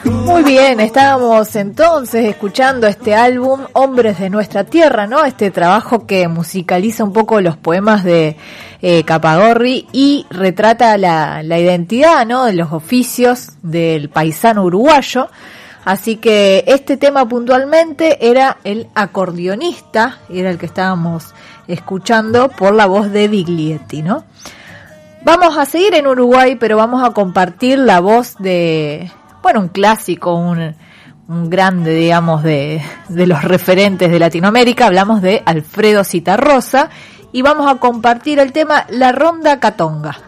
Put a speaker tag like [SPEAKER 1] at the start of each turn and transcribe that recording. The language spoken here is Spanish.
[SPEAKER 1] Muy bien, estábamos entonces escuchando este álbum Hombres de Nuestra Tierra, ¿no? Este trabajo que musicaliza un poco los poemas de Capagorri y retrata la identidad, ¿no? De los oficios del paisano uruguayo. Así que este tema puntualmente era el acordeonista, era el que estábamos escuchando por la voz de Biglietti, ¿no? Vamos a seguir en Uruguay, pero vamos a compartir la voz de, bueno, un clásico, un grande, digamos, de los referentes de Latinoamérica. Hablamos de Alfredo Zitarrosa y vamos a compartir el tema La Ronda Catonga.